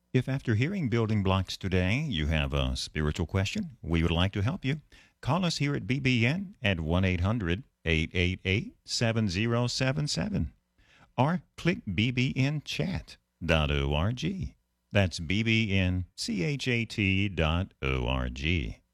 If after hearing Building Blocks today you have a spiritual question, we would like to help you. Call us here at BBN at 1 800 888 7077 or click bbnchat.org. That's bbnchat.org.